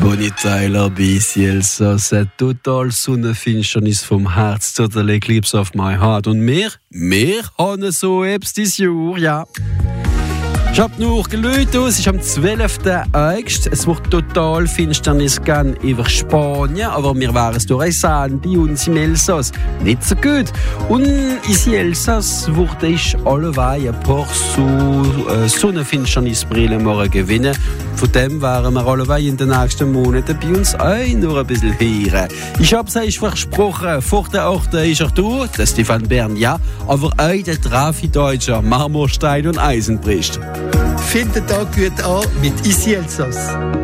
Bonnie Tyler bei Elsass, eine total Sonnenfinsternis vom Herz, total Eclipse of my heart. Und wir haben so etwas dieses Jahr, ja. Ich habe nur geschaut, es ist am 12. August. Es wird total Finsternis gehen über Spanien, aber wir waren es durch ein bei uns im Elsass nicht so gut. Und in Elsass wurde ich alleweil ein paar so Sonnenfinsternisbrillen morgen gewinnen. Von dem waren wir alleweil in den nächsten Monaten bei uns auch noch ein bisschen hören. Ich habe es euch versprochen, vor der 8. ist er da, der Stefan Bern, ja, aber auch der Trafi-Deutscher Marmorstein und Eisenbrist. Findet da gut an mit Isi Elsass.